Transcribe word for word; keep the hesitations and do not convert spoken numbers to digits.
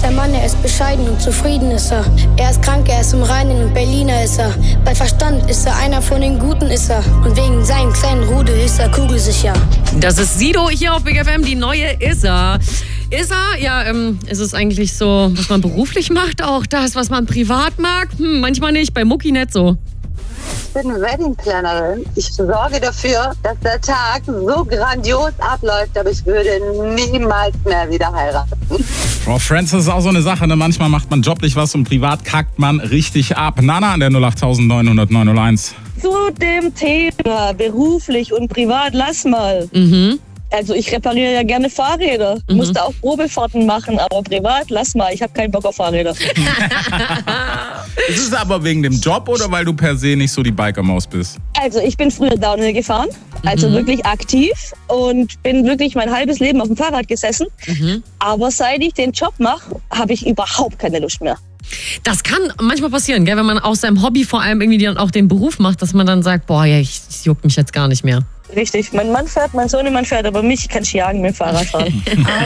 ist ein Mann, er ist bescheiden und zufrieden ist er. Er ist krank, er ist im Reinen und Berliner ist er. Bei Verstand ist er einer von den Guten ist er. Und wegen seinem kleinen Rudel ist er kugelsicher. Das ist Sido hier auf Big F M, die neue ist er. Ist er? Ja, ähm, ist es eigentlich so, was man beruflich macht, auch das, was man privat mag? Hm, manchmal nicht, bei Mucki nicht so. Ich bin Wedding-Plannerin. Ich sorge dafür, dass der Tag so grandios abläuft, aber ich würde niemals mehr wieder heiraten. Frau Francis ist auch so eine Sache, ne? Manchmal macht man joblich was und privat kackt man richtig ab. Nana an der null acht neun null null neun null eins. Zu dem Thema beruflich und privat, lass mal. Mhm. Also ich repariere ja gerne Fahrräder. Mhm. Musste auch Probefahrten machen, aber privat, lass mal. Ich habe keinen Bock auf Fahrräder. Ist es aber wegen dem Job oder weil du per se nicht so die Bikermaus bist? Also ich bin früher Downhill gefahren, also mhm. wirklich aktiv und bin wirklich mein halbes Leben auf dem Fahrrad gesessen. Mhm. Aber seit ich den Job mache, habe ich überhaupt keine Lust mehr. Das kann manchmal passieren, gell? Wenn man aus seinem Hobby vor allem irgendwie dann auch den Beruf macht, dass man dann sagt, boah, ja, ich, das juckt mich jetzt gar nicht mehr. Richtig, mein Mann fährt, mein Sohnemann fährt, aber mich kann ich jagen mit dem Fahrrad fahren.